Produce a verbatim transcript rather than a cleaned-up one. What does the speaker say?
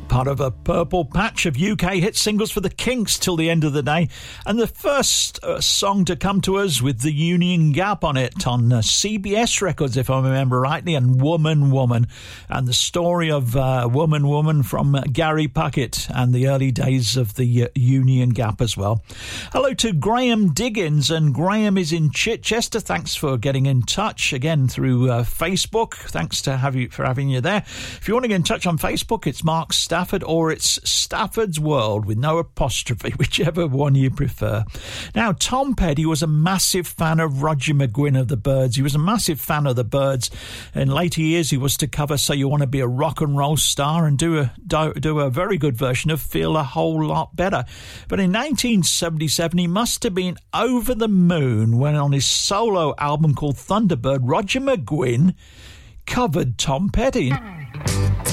Part of a purple patch of U K hit singles for the Kinks till the end of the day, and the first uh, song to come to us with the Union Gap on it on uh, C B S Records, if I remember rightly, and Woman Woman, and the story of uh, Woman Woman from uh, Gary Puckett and the early days of the uh, Union Gap as well. Hello to Graham Diggins, and Graham is in Chichester. Thanks for getting in touch again through uh, Facebook. Thanks to have you for having you there. If you want to get in touch on Facebook, it's Mark Stafford, or it's Stafford's World with no apostrophe, whichever one you prefer. Now, Tom Petty was a massive fan of Roger McGuinn of the Byrds. He was a massive fan of the Byrds. In later years, he was to cover So You Want to Be a Rock and Roll Star and do a, do, do a very good version of Feel a Whole Lot Better. But in nineteen seventy-seven, he must have been over the moon when on his solo album called Thunderbird, Roger McGuinn covered Tom Petty.